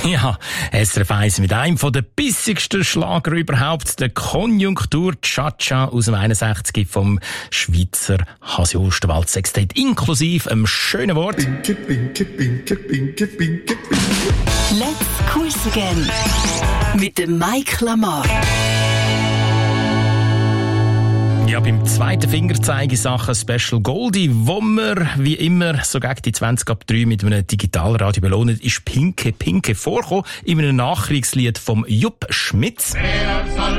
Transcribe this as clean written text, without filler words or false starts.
Ja, SRF 1 mit einem von den bissigsten Schlager überhaupt, der Konjunktur-Cha-Cha aus dem 61 vom Schweizer Hasi Osterwald Sextet, inklusive einem schönen Wort. Let's Quiz Again mit dem Mike Lamar. Ja, beim zweiten Fingerzeig in Sachen Special Goldie, wo wir, wie immer, so gegen die 20 ab 3 mit einem Digitalradio belohnt, ist Pinke Pinke vorgekommen in einem Nachkriegslied vom Jupp Schmitz.